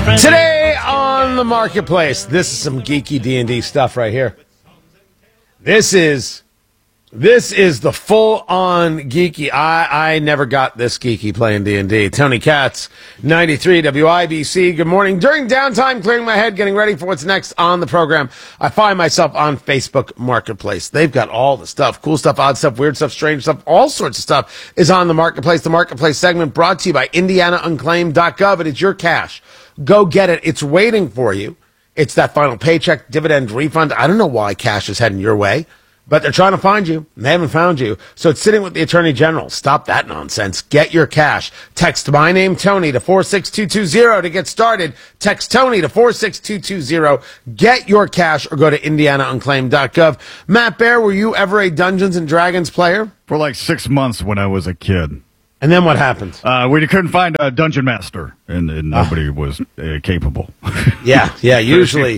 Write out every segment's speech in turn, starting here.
Today on the marketplace, this is some geeky D&D stuff right here. This is the full-on geeky. I never got this geeky playing D&D. Tony Katz, 93 WIBC. Good morning. During downtime, clearing my head, getting ready for what's next on the program, I find myself on Facebook Marketplace. They've got all the stuff, cool stuff, odd stuff, weird stuff, strange stuff, all sorts of stuff is on the Marketplace. The Marketplace segment brought to you by IndianaUnclaimed.gov, and it's your cash. Go get it. It's waiting for you. It's that final paycheck, dividend, refund. I don't know why cash is heading your way, but they're trying to find you. They haven't found you. So it's sitting with the Attorney General. Stop that nonsense. Get your cash. Text my name, Tony, to 46220 to get started. Text Tony to 46220. Get your cash or go to IndianaUnclaimed.gov. Matt Bear, were you ever a Dungeons & Dragons player? For like 6 months when I was a kid. And then what happened? We couldn't find a dungeon master, and nobody was capable. Yeah. Usually,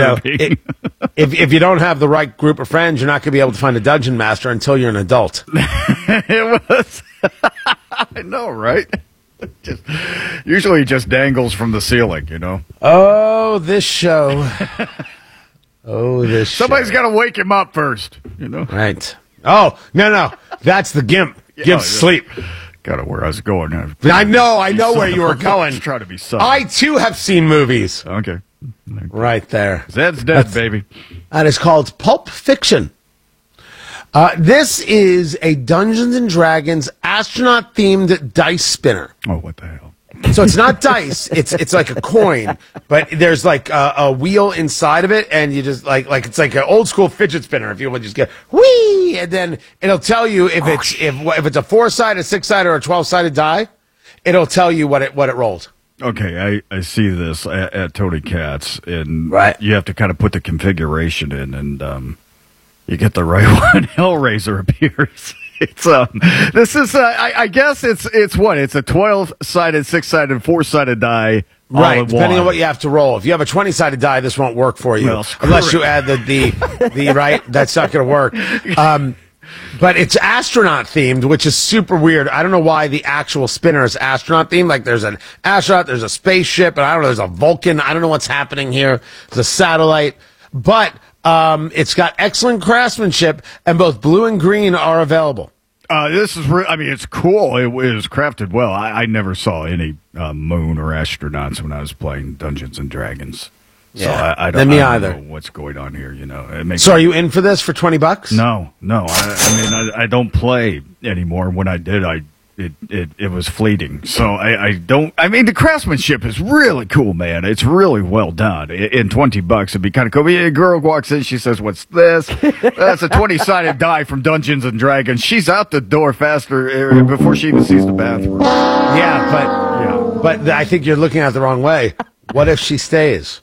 if you don't have the right group of friends, you're not going to be able to find a dungeon master until you're an adult. It was. I know, right? Usually it just dangles from the ceiling, you know? Oh, this show. Somebody's got to wake him up first, you know? Right. Oh, no. That's the GIMP. GIMP sleep. Got it where I was going. I know where you were going. Try to be subtle. I, too, have seen movies. Okay. Right there. Zed's dead, baby. That is called Pulp Fiction. This is a Dungeons & Dragons astronaut-themed dice spinner. Oh, what the hell? So it's not dice. It's like a coin, but there's like a wheel inside of it, and you just like it's like an old school fidget spinner. If you will, just get whee, and then it'll tell you if it's a 4-sided, 6-sided, or a 12-sided die. It'll tell you what it rolled. Okay, I see this at Tony Katz, and right. You have to kind of put the configuration in, and you get the right one. Hellraiser appears. It's this is I guess it's what? It's a 12-sided, 6-sided, 4-sided die. Right, depending on what you have to roll. If you have a 20-sided die, this won't work for you. Well, unless you add the right, that's not going to work. But it's astronaut themed, which is super weird. I don't know why the actual spinner is astronaut themed. Like there's an astronaut, there's a spaceship, and I don't know, there's a Vulcan. I don't know what's happening here. There's a satellite. But it's got excellent craftsmanship, and both blue and green are available. This is, it's cool. It was crafted well. I never saw any moon or astronauts when I was playing Dungeons and Dragons. So yeah, I don't either. know what's going on here. You know. Are you in for this for $20? No. I don't play anymore. When I did, it was fleeting. So I don't. I mean, the craftsmanship is really cool, man. It's really well done. In $20, it'd be kind of cool. A girl walks in, she says, "What's this?" That's a 20-sided die from Dungeons and Dragons. She's out the door faster before she even sees the bathroom. Yeah, but I think you're looking at it the wrong way. What if she stays?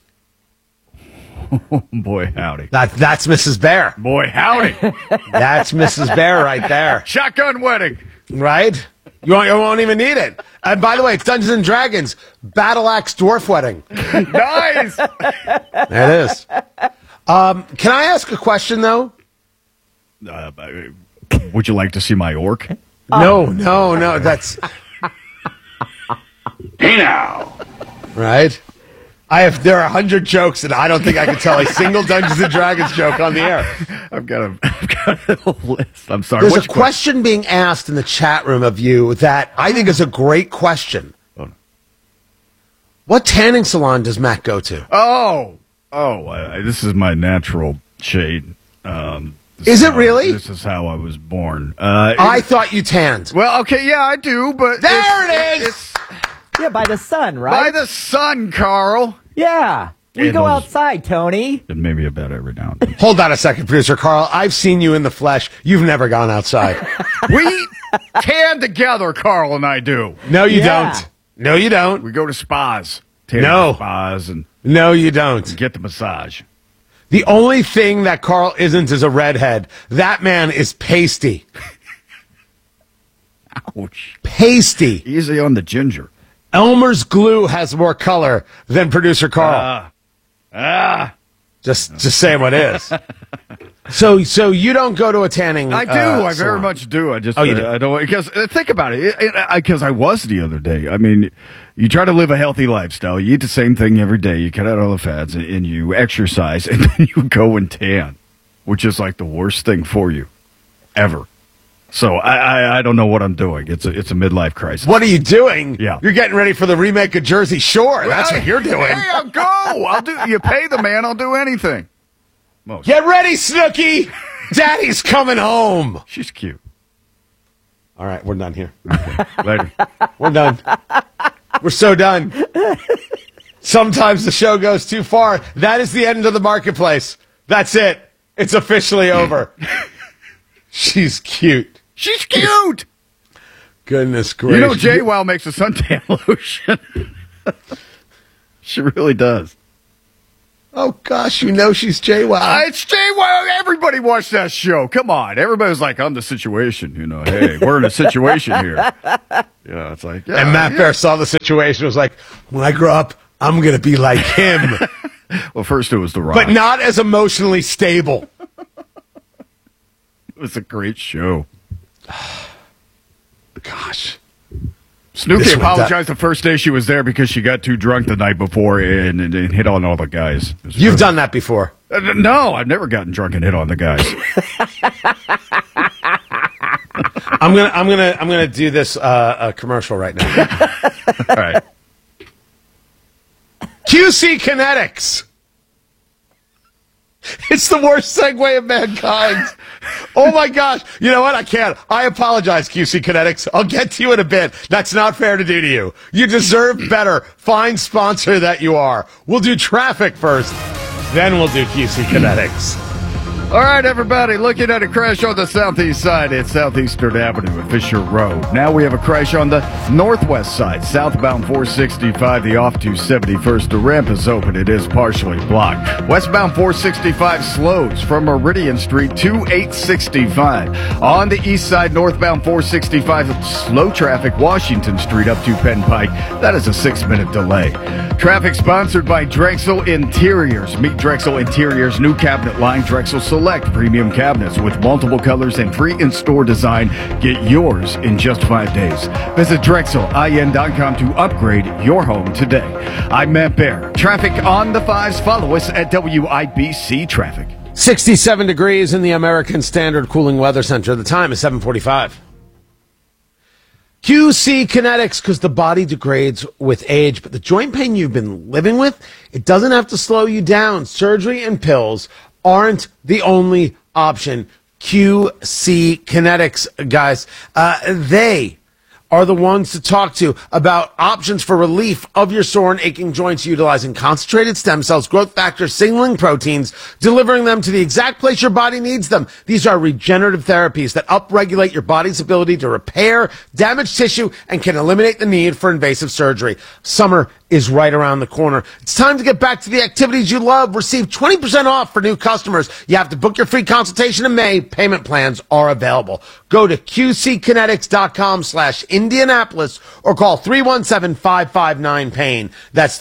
Oh, boy, howdy. That's Mrs. Bear. Boy, howdy. That's Mrs. Bear right there. Shotgun wedding. Right? You won't even need it. And by the way, it's Dungeons & Dragons. Battle Axe Dwarf Wedding. Nice. There it is. Can I ask a question, though? Would you like to see my orc? No. That's... Hey, now. Right? There are 100 jokes, and I don't think I can tell a single Dungeons & Dragons joke on the air. I've got a list. I'm sorry. There's a question being asked in the chat room of you that I think is a great question. Oh. What tanning salon does Matt go to? This is my natural shade. Is it really? This is how I was born. I thought you tanned. Well, okay, yeah, I do, but... There it is! Yeah, by the sun, right? By the sun, Carl. Yeah. We go outside, Tony. And maybe a bed every now and then. Hold on a second, producer Carl. I've seen you in the flesh. You've never gone outside. We tan together, Carl and I do. No, you don't. No, you don't. We go to spas. Spas and no, you don't. Get the massage. The only thing that Carl isn't is a redhead. That man is pasty. Ouch. Pasty. Easy on the ginger. Elmer's glue has more color than producer Carl. Just saying what is. So you don't go to a tanning? I do. I very salon. much do. I just, you do? I don't, because think about it. Because I was the other day. I mean, you try to live a healthy lifestyle. You eat the same thing every day. You cut out all the fats and you exercise and then you go and tan, which is like the worst thing for you ever. So I don't know what I'm doing. It's a midlife crisis. What are you doing? Yeah. You're getting ready for the remake of Jersey Shore. That's what you're doing. Hey, I'll go. I'll do. You pay the man. I'll do anything. Most. Get ready, Snooki. Daddy's coming home. She's cute. All right, we're done here. Okay. Later. We're done. We're so done. Sometimes the show goes too far. That is the end of the marketplace. That's it. It's officially over. She's cute. She's cute. Goodness gracious. You know, JWoww makes a suntan lotion. She really does. Oh, gosh, you know she's JWoww. It's JWoww. Everybody watched that show. Come on. Everybody was like, I'm the situation. You know, hey, we're in a situation here. Yeah, it's like, yeah. And Matt Bear saw the situation, was like, when I grow up, I'm going to be like him. Well, first it was The Rock. But not as emotionally stable. It was a great show. Gosh. Snooki apologized the first day she was there because she got too drunk the night before and hit on all the guys. You've done that before. No, I've never gotten drunk and hit on the guys. I'm gonna do this commercial right now. All right. QC Kinetics. It's the worst segue of mankind. Oh my gosh. You know what? I can't. I apologize, QC Kinetics. I'll get to you in a bit. That's not fair to do to you. You deserve better. Fine sponsor that you are. We'll do traffic first, then we'll do QC Kinetics. All right, everybody, looking at a crash on the southeast side at Southeastern Avenue at Fisher Road. Now we have a crash on the northwest side, southbound 465, the off to 71st. The ramp is open. It is partially blocked. Westbound 465 slows from Meridian Street to 865. On the east side, northbound 465, slow traffic, Washington Street up to Penn Pike. That is a 6-minute delay. Traffic sponsored by Drexel Interiors. Meet Drexel Interiors' new cabinet line, Drexel Select premium cabinets with multiple colors and free in-store design. Get yours in just 5 days. Visit DrexelIN.com to upgrade your home today. I'm Matt Bear. Traffic on the 5s. Follow us at WIBC Traffic. 67 degrees in the American Standard Cooling Weather Center. The time is 7:45. QC Kinetics, because the body degrades with age, but the joint pain you've been living with, it doesn't have to slow you down. Surgery and pills aren't the only option. QC Kinetics, guys, they are the ones to talk to about options for relief of your sore and aching joints utilizing concentrated stem cells, growth factors, signaling proteins, delivering them to the exact place your body needs them. These are regenerative therapies that upregulate your body's ability to repair damaged tissue and can eliminate the need for invasive surgery. Summer is right around the corner. It's time to get back to the activities you love. Receive 20% off for new customers. You have to book your free consultation in May. Payment plans are available. Go to qckinetics.com/Indianapolis or call 317-559-PAIN. That's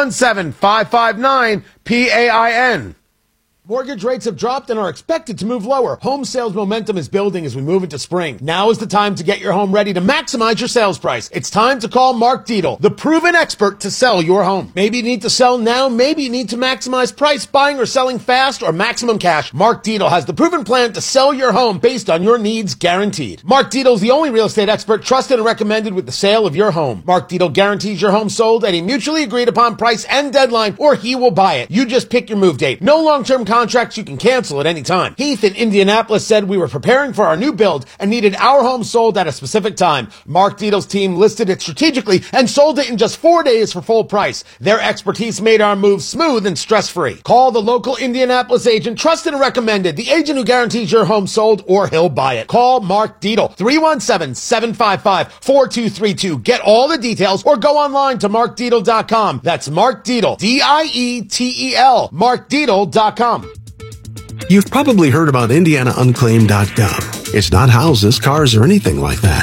317-559-PAIN. Mortgage rates have dropped and are expected to move lower. Home sales momentum is building as we move into spring. Now is the time to get your home ready to maximize your sales price. It's time to call Mark Dietel, the proven expert to sell your home. Maybe you need to sell now. Maybe you need to maximize price, buying or selling fast or maximum cash. Mark Dietel has the proven plan to sell your home based on your needs guaranteed. Mark Dietel is the only real estate expert trusted and recommended with the sale of your home. Mark Dietel guarantees your home sold at a mutually agreed upon price and deadline, or he will buy it. You just pick your move date. No long-term contracts you can cancel at any time. Heath in Indianapolis said we were preparing for our new build and needed our home sold at a specific time. Mark Dietel's team listed it strategically and sold it in just 4 days for full price. Their expertise made our move smooth and stress-free. Call the local Indianapolis agent, trusted and recommended, the agent who guarantees your home sold or he'll buy it. Call Mark Dietel, 317-755-4232. Get all the details or go online to markdietel.com. That's Mark Dietel, Dietel, markdietel.com. You've probably heard about IndianaUnclaimed.gov. It's not houses, cars, or anything like that.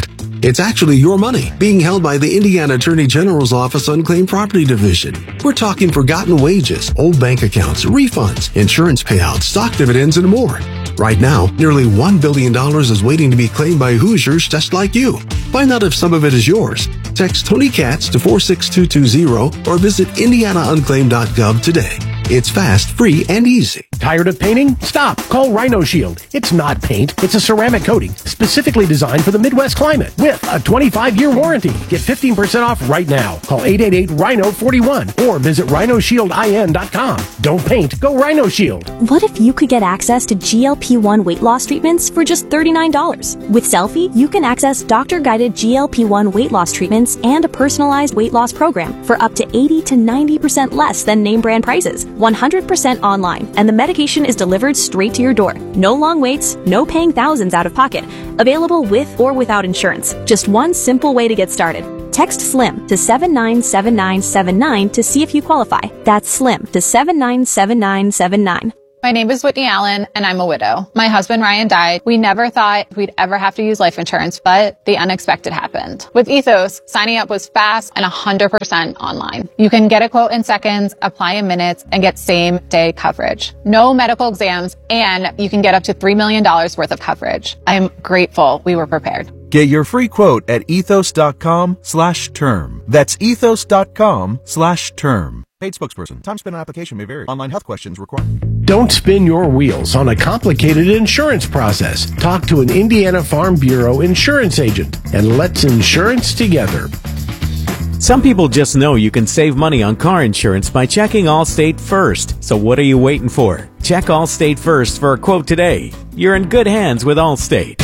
It's actually your money being held by the Indiana Attorney General's Office Unclaimed Property Division. We're talking forgotten wages, old bank accounts, refunds, insurance payouts, stock dividends, and more. Right now, nearly $1 billion is waiting to be claimed by Hoosiers just like you. Find out if some of it is yours. Text Tony Katz to 46220 or visit indianaunclaimed.gov today. It's fast, free, and easy. Tired of painting? Stop. Call Rhino Shield. It's not paint. It's a ceramic coating specifically designed for the Midwest climate with a 25-year warranty. Get 15% off right now. Call 888-RHINO-41 or visit rhinoshieldin.com. Don't paint. Go Rhino Shield. What if you could get access to GLP-1 weight loss treatments for just $39? With Selfie, you can access doctor-guided GLP-1 weight loss treatments and a personalized weight loss program for up to 80 to 90% less than name brand prices. 100% online, and the medication is delivered straight to your door. No long waits, no paying thousands out of pocket. Available with or without insurance. Just one simple way to get started. Text SLIM to 797979 to see if you qualify. That's SLIM to 797979. My name is Whitney Allen, and I'm a widow. My husband, Ryan, died. We never thought we'd ever have to use life insurance, but the unexpected happened. With Ethos, signing up was fast and 100% online. You can get a quote in seconds, apply in minutes, and get same-day coverage. No medical exams, and you can get up to $3 million worth of coverage. I'm grateful we were prepared. Get your free quote at ethos.com/term. That's ethos.com/term. Paid spokesperson. Time spent on application may vary. Online health questions required. Don't spin your wheels on a complicated insurance process. Talk to an Indiana Farm Bureau insurance agent and let's insurance together. Some people just know you can save money on car insurance by checking Allstate first. So what are you waiting for? Check Allstate first for a quote today. You're in good hands with Allstate.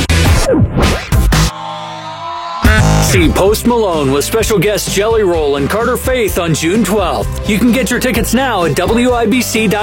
See Post Malone with special guest Jelly Roll and Carter Faith on June 12th. You can get your tickets now at WIBC.com.